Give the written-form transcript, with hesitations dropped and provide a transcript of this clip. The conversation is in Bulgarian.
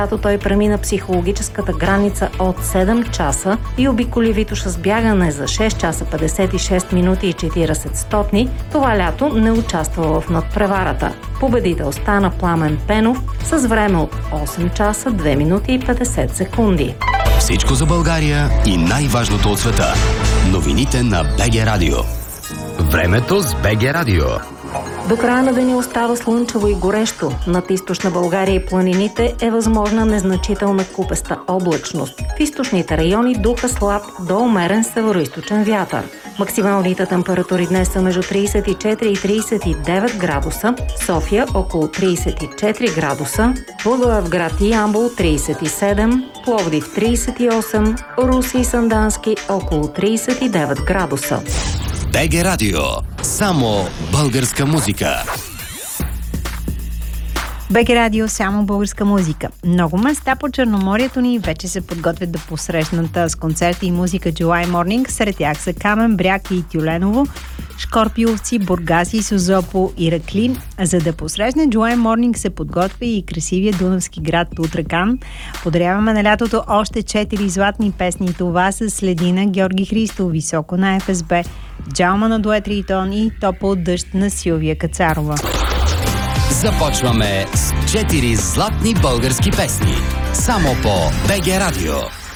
Когато той премина психологическата граница от 7 часа и обиколи Витоша с бягане за 6 часа 56 минути и 40 стотни, това лято не участва в надпреварата. Победител стана Пламен Пенов с време от 8 часа 2 минути и 50 секунди. Всичко за България и най-важното от света. Новините на БГ Радио. Времето с БГ Радио. До края на деня остава слънчево и горещо. Над източна България и планините е възможна незначителна купеста облачност. В източните райони духа слаб до умерен североизточен вятър. Максималните температури днес са между 34 и 39 градуса, София около 34 градуса, Благоевград и Ямбол 37, Пловдив 38, Руси и Сандански около 39 градуса. БГ Радио. Само българска музика. БГ Радио, само българска музика. Много места по Черноморието ни вече се подготвят да посрещнат с концерти и музика July Morning. Сред тях са Камен бряг и Тюленово, Шкорпиовци, Бургаси, Созопо и Раклин. За да посрещне July Morning се подготвя и красивия дунавски град Тутракан. Подаряваме на лятото още 4 златни песни. Това са Следина, Георги Христов, Високо на ФСБ, Джалма на дует Ритон и Топъл дъжд на Силвия Кацарова. Започваме с 4 златни български песни. Само по БГ Радио.